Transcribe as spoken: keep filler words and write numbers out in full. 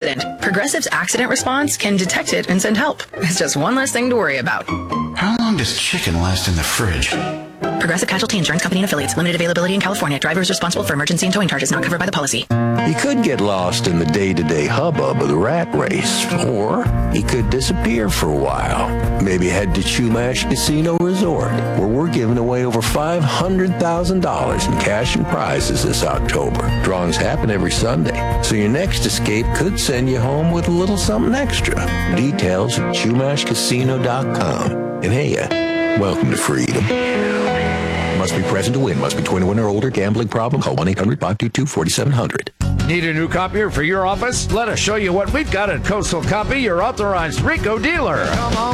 accident. Progressive's accident response can detect it and send help. It's just one less thing to worry about. How long does chicken last in the fridge? Progressive Casualty Insurance Company and Affiliates. Limited availability in California. Driver is responsible for emergency and towing charges not covered by the policy. He could get lost in the day-to-day hubbub of the rat race, or he could disappear for a while. Maybe head to Chumash Casino Resort, where we're giving away over five hundred thousand dollars in cash and prizes this October. Drawings happen every Sunday, so your next escape could send you home with a little something extra. Details at chumash casino dot com. And hey, uh, welcome to freedom. Must be present to win. Must be twenty-one or older. Gambling problem? Call one eight hundred five two two four seven zero zero. Need a new copier for your office? Let us show you what we've got at Coastal Copy, your authorized Ricoh dealer.